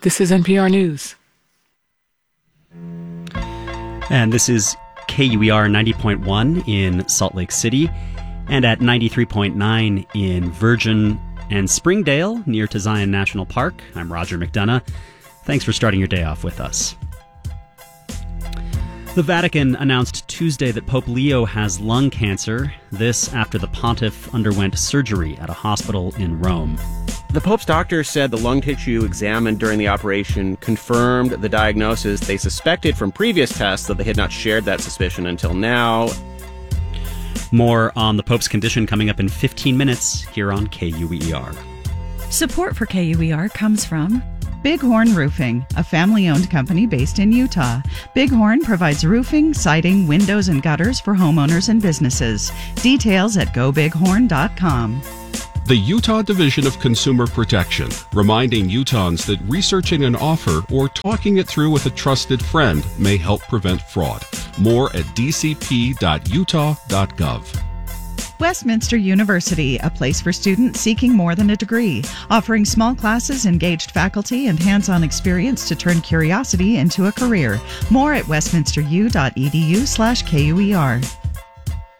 This is NPR News. And this is KUER 90.1 in Salt Lake City and at 93.9 in Virgin and Springdale near to Zion National Park. I'm Roger McDonough. Thanks for starting your day off with us. The Vatican announced Tuesday that Pope Leo has lung cancer, this after the pontiff underwent surgery at a hospital in Rome. The Pope's doctor said the lung tissue examined during the operation confirmed the diagnosis they suspected from previous tests, though they had not shared that suspicion until now. More on the Pope's condition coming up in 15 minutes here on KUER. Support for KUER comes from Bighorn Roofing, a family-owned company based in Utah. Bighorn provides roofing, siding, windows, and gutters for homeowners and businesses. Details at gobighorn.com. The Utah Division of Consumer Protection, reminding Utahns that researching an offer or talking it through with a trusted friend may help prevent fraud. More at dcp.utah.gov. Westminster University, a place for students seeking more than a degree, offering small classes, engaged faculty, and hands-on experience to turn curiosity into a career. More at westminsteru.edu/KUER.